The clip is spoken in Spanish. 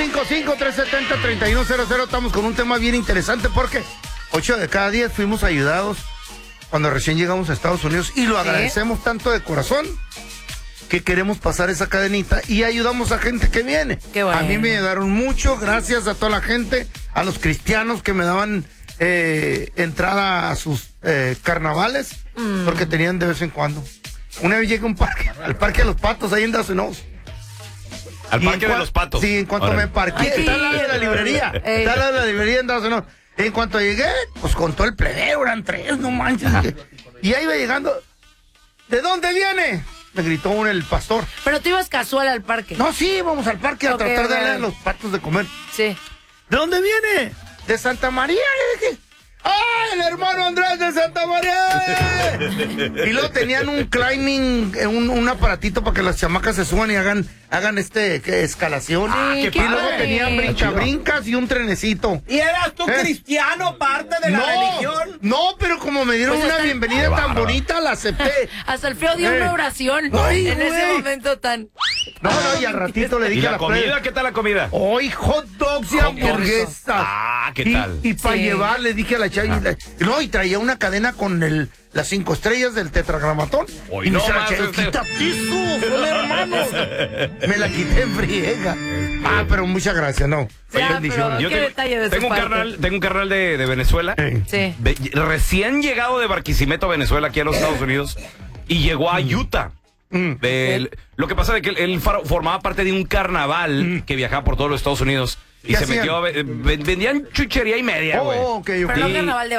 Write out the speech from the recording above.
1-855-370-3100. Estamos con un tema bien interesante porque 8 de cada 10 fuimos ayudados cuando recién llegamos a Estados Unidos y lo agradecemos tanto de corazón que queremos pasar esa cadenita y ayudamos a gente que viene. Qué bueno. A mí me ayudaron mucho, gracias a toda la gente, a los cristianos que me daban entrada a sus carnavales, porque tenían de vez en cuando. Una vez llegué a un parque, al Parque de los Patos, ahí en Dacenos. Al Parque de los Patos. Sí, en cuanto me parqué, está al lado de la librería. Está al lado de la librería en Dacenos. En cuanto llegué, pues con todo el plebeo, eran 3, no manches. Y ahí iba llegando. ¿De dónde viene? Me gritó el pastor. Pero tú ibas casual al parque. No, sí, vamos al parque a tratar de darle a los patos de comer. Sí. ¿De dónde viene? De Santa María, le dije. ¡Ah, el hermano Andrés de Santa María! Y luego tenían un climbing, un aparatito para que las chamacas se suban y hagan escalación. Qué y luego padre. tenían brincas y un trenecito. ¿Y eras tú cristiano, parte de la religión? No, pero como me dieron Pues una hasta- bienvenida tan bonita, la acepté. Hasta el feo dio una oración Ay, en ese güey. momento tan... No, y al ratito le ¿Y dije a la la plebe, comida? ¿Qué tal la comida? hoy hot dogs y Hot hamburguesas. Ah, ¿qué tal? Y para Sí. llevar, le dije a la chava, no, y traía una cadena con las 5 estrellas del tetragramatón. Hoy y me no dice la más, chava, quítate eso, son hermanos. Me la quité en friega. Ah, pero muchas gracias, no. Ya, Bendiciones. pero- ¿Qué detalle de su tengo un parte? carnal de Venezuela. Sí. Recién llegado de Barquisimeto, Venezuela, aquí a los Estados Unidos, y llegó a Utah. Lo que pasa es que él formaba parte de un carnaval que viajaba por todos los Estados Unidos y ¿Qué se hacían? metió vendían chuchería y media, güey. Oh, ok, ok. Pero no carnaval de